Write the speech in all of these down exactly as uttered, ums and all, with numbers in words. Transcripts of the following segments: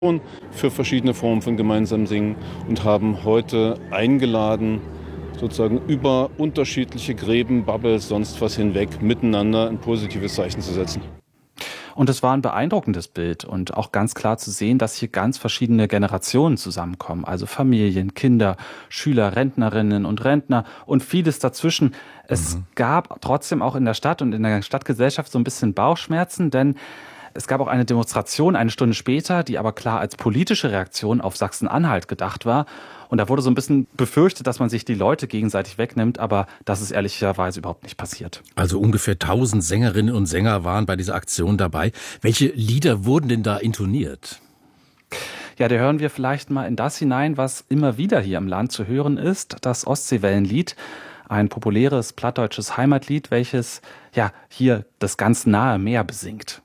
für verschiedene Formen von gemeinsamen Singen und haben heute eingeladen, sozusagen über unterschiedliche Gräben, Bubbles, sonst was hinweg, miteinander ein positives Zeichen zu setzen. Und es war ein beeindruckendes Bild und auch ganz klar zu sehen, dass hier ganz verschiedene Generationen zusammenkommen. Also Familien, Kinder, Schüler, Rentnerinnen und Rentner und vieles dazwischen. Es mhm. gab trotzdem auch in der Stadt und in der Stadtgesellschaft so ein bisschen Bauchschmerzen, denn es gab auch eine Demonstration eine Stunde später, die aber klar als politische Reaktion auf Sachsen-Anhalt gedacht war. Und da wurde so ein bisschen befürchtet, dass man sich die Leute gegenseitig wegnimmt, aber das ist ehrlicherweise überhaupt nicht passiert. Also ungefähr tausend Sängerinnen und Sänger waren bei dieser Aktion dabei. Welche Lieder wurden denn da intoniert? Ja, da hören wir vielleicht mal in das hinein, was immer wieder hier im Land zu hören ist, das Ostseewellenlied. Ein populäres plattdeutsches Heimatlied, welches ja hier das ganz nahe Meer besingt.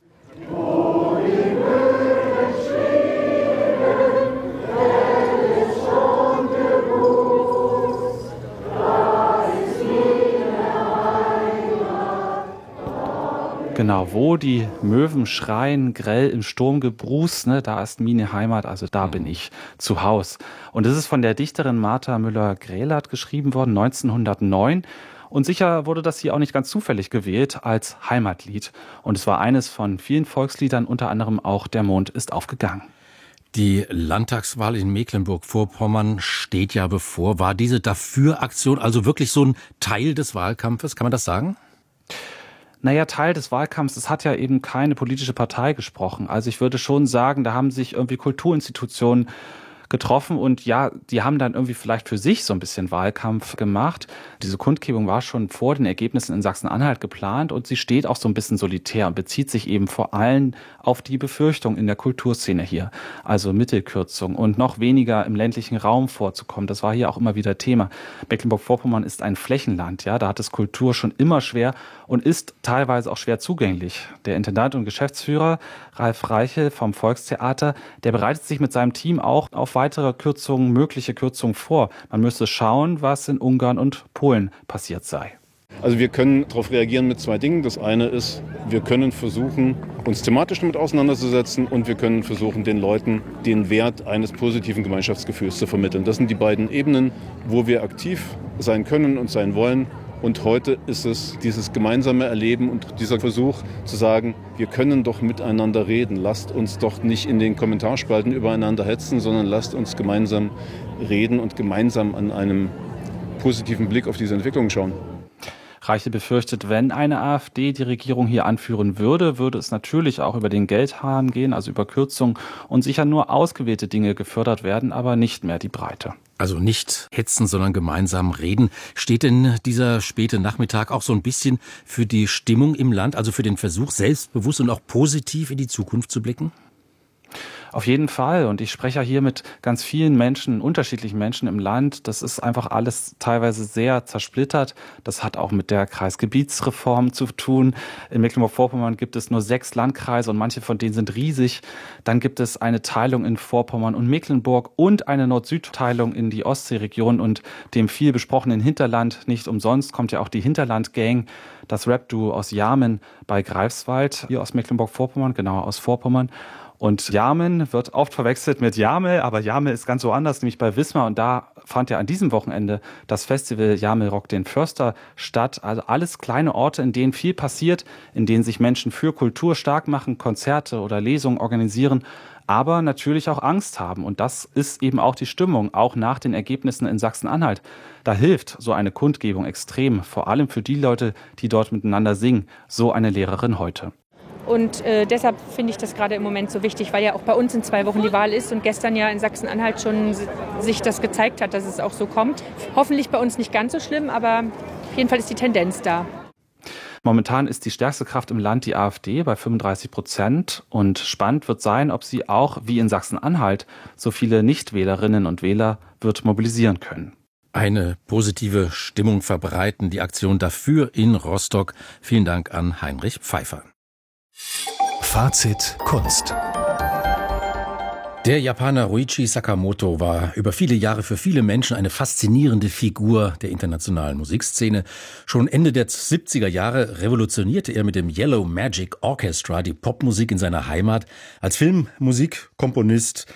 Genau, wo die Möwen schreien, grell im Sturmgebruß, ne, da ist meine Heimat, also da bin ich zu Haus. Und es ist von der Dichterin Martha Müller-Grelert geschrieben worden, neunzehnhundertneun. Und sicher wurde das hier auch nicht ganz zufällig gewählt als Heimatlied. Und es war eines von vielen Volksliedern, unter anderem auch Der Mond ist aufgegangen. Die Landtagswahl in Mecklenburg-Vorpommern steht ja bevor. War diese Dafür-Aktion also wirklich so ein Teil des Wahlkampfes? Kann man das sagen? Naja, Teil des Wahlkampfs, es hat ja eben keine politische Partei gesprochen. Also ich würde schon sagen, da haben sich irgendwie Kulturinstitutionen getroffen und ja, die haben dann irgendwie vielleicht für sich so ein bisschen Wahlkampf gemacht. Diese Kundgebung war schon vor den Ergebnissen in Sachsen-Anhalt geplant und sie steht auch so ein bisschen solitär und bezieht sich eben vor allem auf die Befürchtung in der Kulturszene hier. Also Mittelkürzung und noch weniger im ländlichen Raum vorzukommen. Das war hier auch immer wieder Thema. Mecklenburg-Vorpommern ist ein Flächenland, ja, da hat es Kultur schon immer schwer und ist teilweise auch schwer zugänglich. Der Intendant und Geschäftsführer Ralf Reichel vom Volkstheater, der bereitet sich mit seinem Team auch auf weitere Kürzungen, mögliche Kürzungen vor. Man müsste schauen, was in Ungarn und Polen passiert sei. Also wir können darauf reagieren mit zwei Dingen. Das eine ist, wir können versuchen, uns thematisch damit auseinanderzusetzen und wir können versuchen, den Leuten den Wert eines positiven Gemeinschaftsgefühls zu vermitteln. Das sind die beiden Ebenen, wo wir aktiv sein können und sein wollen. Und heute ist es dieses gemeinsame Erleben und dieser Versuch zu sagen, wir können doch miteinander reden. Lasst uns doch nicht in den Kommentarspalten übereinander hetzen, sondern lasst uns gemeinsam reden und gemeinsam an einem positiven Blick auf diese Entwicklung schauen. Reiche befürchtet, wenn eine AfD die Regierung hier anführen würde, würde es natürlich auch über den Geldhahn gehen, also über Kürzungen und sicher nur ausgewählte Dinge gefördert werden, aber nicht mehr die Breite. Also nicht hetzen, sondern gemeinsam reden. Steht denn dieser späte Nachmittag auch so ein bisschen für die Stimmung im Land, also für den Versuch, selbstbewusst und auch positiv in die Zukunft zu blicken? Auf jeden Fall. Und ich spreche ja hier mit ganz vielen Menschen, unterschiedlichen Menschen im Land. Das ist einfach alles teilweise sehr zersplittert. Das hat auch mit der Kreisgebietsreform zu tun. In Mecklenburg-Vorpommern gibt es nur sechs Landkreise und manche von denen sind riesig. Dann gibt es eine Teilung in Vorpommern und Mecklenburg und eine Nord-Süd-Teilung in die Ostseeregion und dem viel besprochenen Hinterland. Nicht umsonst kommt ja auch die Hinterland-Gang, das Rap-Duo aus Jarmen bei Greifswald, hier aus Mecklenburg-Vorpommern, genau aus Vorpommern. Und Jarmen wird oft verwechselt mit Jamel, aber Jamel ist ganz so anders, nämlich bei Wismar. Und da fand ja an diesem Wochenende das Festival Jamel Rock den Förster statt. Also alles kleine Orte, in denen viel passiert, in denen sich Menschen für Kultur stark machen, Konzerte oder Lesungen organisieren, aber natürlich auch Angst haben. Und das ist eben auch die Stimmung, auch nach den Ergebnissen in Sachsen-Anhalt. Da hilft so eine Kundgebung extrem, vor allem für die Leute, die dort miteinander singen, so eine Lehrerin heute. Und äh, deshalb finde ich das gerade im Moment so wichtig, weil ja auch bei uns in zwei Wochen die Wahl ist und gestern ja in Sachsen-Anhalt schon sich das gezeigt hat, dass es auch so kommt. Hoffentlich bei uns nicht ganz so schlimm, aber auf jeden Fall ist die Tendenz da. Momentan ist die stärkste Kraft im Land die AfD bei fünfunddreißig Prozent. Und spannend wird sein, ob sie auch, wie in Sachsen-Anhalt, so viele Nichtwählerinnen und Wähler wird mobilisieren können. Eine positive Stimmung verbreiten, die Aktion dafür in Rostock. Vielen Dank an Heinrich Pfeiffer. Fazit Kunst. Der Japaner Ryuichi Sakamoto war über viele Jahre für viele Menschen eine faszinierende Figur der internationalen Musikszene. Schon Ende der siebziger Jahre revolutionierte er mit dem Yellow Magic Orchestra die Popmusik in seiner Heimat. Als Filmmusikkomponist